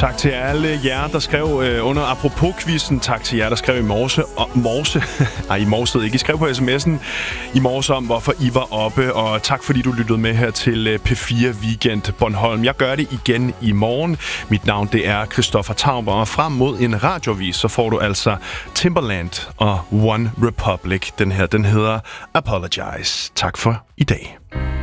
Tak til alle jer, der skrev under apropos-quizzen. Tak til jer, der skrev i morse. I morse ikke. I skrev på sms'en i morse om, hvorfor I var oppe. Og tak, fordi du lyttede med her til P4 Weekend Bornholm. Jeg gør det igen i morgen. Mit navn, det er Christoffer Tauber. Og frem mod en radiovis, så får du altså Timbaland og One Republic. Den her, den hedder Apologize. Tak for i dag.